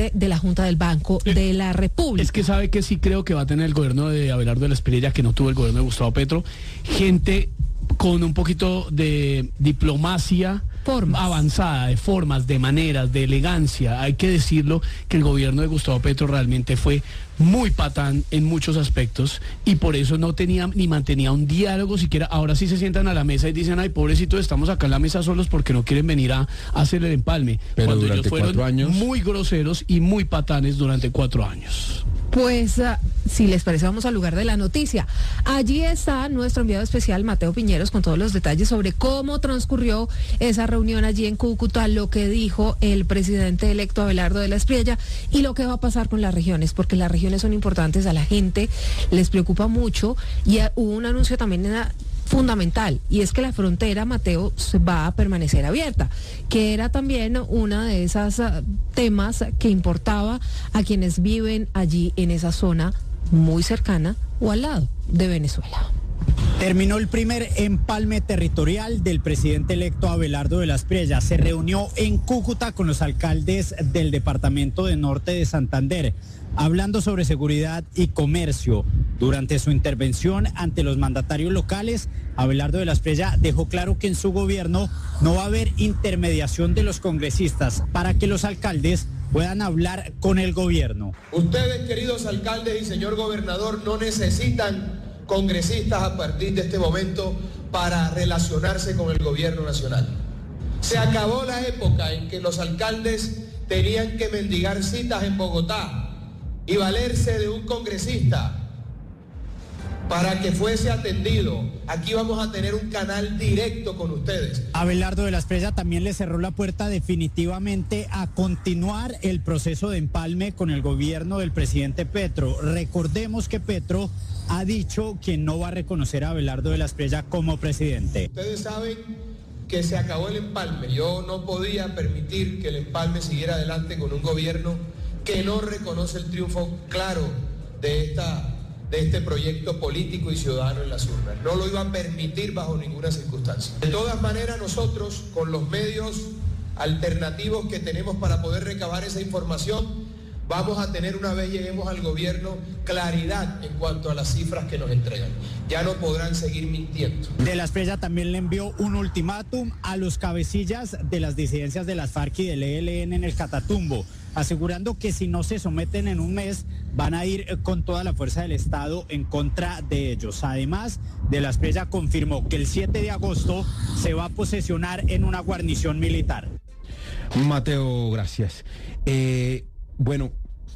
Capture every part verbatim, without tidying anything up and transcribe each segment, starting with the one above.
presidente de la Junta del Banco de la República. Es que sabe que sí creo que va a tener el gobierno de Abelardo de la Espriella, que no tuvo el gobierno de Gustavo Petro, gente con un poquito de diplomacia formas. avanzada, de formas, de maneras, de elegancia. Hay que decirlo que el gobierno de Gustavo Petro realmente fue muy patán en muchos aspectos y por eso no tenía ni mantenía un diálogo siquiera. Ahora sí se sientan a la mesa y dicen, ay, pobrecitos, estamos acá en la mesa solos porque no quieren venir a, a hacer el empalme. Pero Cuando durante ellos fueron cuatro años... muy groseros y muy patanes durante cuatro años. Pues, uh, si les parece, vamos al lugar de la noticia. Allí está nuestro enviado especial, Mateo Piñeros, con todos los detalles sobre cómo transcurrió esa reunión allí en Cúcuta, lo que dijo el presidente electo Abelardo de la Espriella y lo que va a pasar con las regiones, porque las regiones son importantes, a la gente les preocupa mucho y uh, hubo un anuncio también en la... fundamental, y es que la frontera, Mateo, va a permanecer abierta, que era también una de esas uh, temas que importaba a quienes viven allí en esa zona muy cercana o al lado de Venezuela. Terminó el primer empalme territorial del presidente electo Abelardo de la Espriella. Se reunió en Cúcuta con los alcaldes del departamento de Norte de Santander, hablando sobre seguridad y comercio. Durante su intervención ante los mandatarios locales, Abelardo de la Espriella dejó claro que en su gobierno no va a haber intermediación de los congresistas para que los alcaldes puedan hablar con el gobierno. Ustedes, queridos alcaldes y señor gobernador, no necesitan congresistas a partir de este momento para relacionarse con el gobierno nacional. Se acabó la época en que los alcaldes tenían que mendigar citas en Bogotá y valerse de un congresista para que fuese atendido. Aquí vamos a tener un canal directo con ustedes. Abelardo de la Espriella también le cerró la puerta definitivamente a continuar el proceso de empalme con el gobierno del presidente Petro. Recordemos que Petro ha dicho que no va a reconocer a Abelardo de la Espriella como presidente. Ustedes saben que se acabó el empalme. Yo no podía permitir que el empalme siguiera adelante con un gobierno que no reconoce el triunfo claro de, esta, de este proyecto político y ciudadano en las urnas. No lo iba a permitir bajo ninguna circunstancia. De todas maneras, nosotros, con los medios alternativos que tenemos para poder recabar esa información, vamos a tener, una vez lleguemos al gobierno, claridad en cuanto a las cifras que nos entregan. Ya no podrán seguir mintiendo. De la Espriella también le envió un ultimátum a los cabecillas de las disidencias de las FARC y del E L N en el Catatumbo, asegurando que si no se someten en un mes, van a ir con toda la fuerza del Estado en contra de ellos. Además, de la Espriella confirmó que el siete de agosto se va a posesionar en una guarnición militar. Mateo, gracias. Eh... Bueno,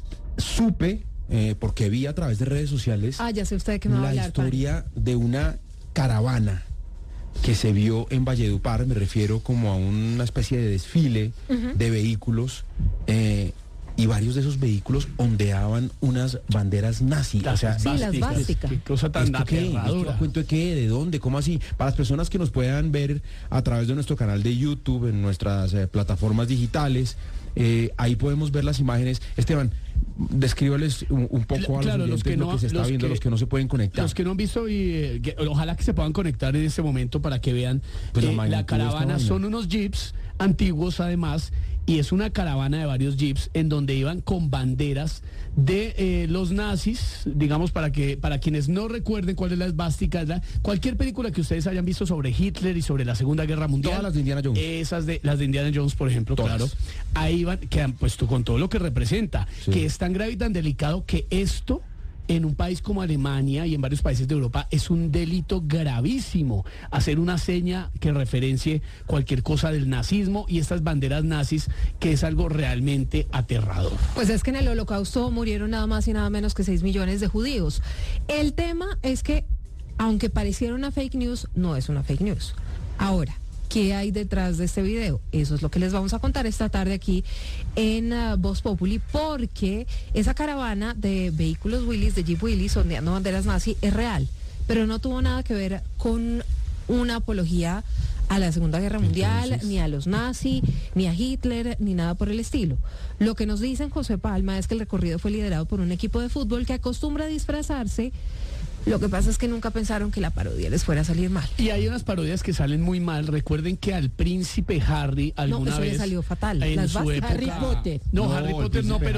supe, eh, porque vi a través de redes sociales, ah, ya sé usted de qué me va a hablar, la historia pan. de una caravana que se vio en Valledupar. Me refiero como a una especie de desfile uh-huh. de vehículos, eh, y varios de esos vehículos ondeaban unas banderas nazis. O sea, sí, las básicas. ¿Qué cosa tan aterradora? ¿Cuento de qué? ¿De dónde? ¿Cómo así? Para las personas que nos puedan ver a través de nuestro canal de YouTube, en nuestras eh, plataformas digitales, eh, ahí podemos ver las imágenes. Esteban, descríbales un, un poco a claro, los, los que no, no, lo que se está los viendo, que, los que no se pueden conectar. Los que no han visto, y eh, que, ojalá que se puedan conectar en este momento para que vean. Pues eh, la, la caravana son unos jeeps antiguos además, y es una caravana de varios jeeps en donde iban con banderas de eh, los nazis, digamos, para que para quienes no recuerden cuál es la esvástica, la, cualquier película que ustedes hayan visto sobre Hitler y sobre la Segunda Guerra Mundial. Todas las de Indiana Jones. Esas de las de Indiana Jones, por ejemplo, Todas. claro. Ahí van, que han puesto con todo lo que representa, sí. que es tan grave y tan delicado que esto, en un país como Alemania y en varios países de Europa, es un delito gravísimo hacer una seña que referencie cualquier cosa del nazismo y estas banderas nazis, que es algo realmente aterrador. Pues es que en el Holocausto murieron nada más y nada menos que seis millones de judíos. El tema es que, aunque pareciera una fake news, no es una fake news. Ahora, ¿qué hay detrás de este video? Eso es lo que les vamos a contar esta tarde aquí en uh, Voz Populi, porque esa caravana de vehículos Willys, de Jeep Willys, ondeando banderas nazi, es real, pero no tuvo nada que ver con una apología a la Segunda Guerra Mundial, Entonces... ni a los nazis, ni a Hitler, ni nada por el estilo. Lo que nos dicen José Palma es que el recorrido fue liderado por un equipo de fútbol que acostumbra a disfrazarse. Lo que pasa es que nunca pensaron que la parodia les fuera a salir mal. Y hay unas parodias que salen muy mal. Recuerden que al príncipe Harry alguna no, eso vez le salió fatal. En Las su época, Harry Potter. No, no Harry Potter no, pero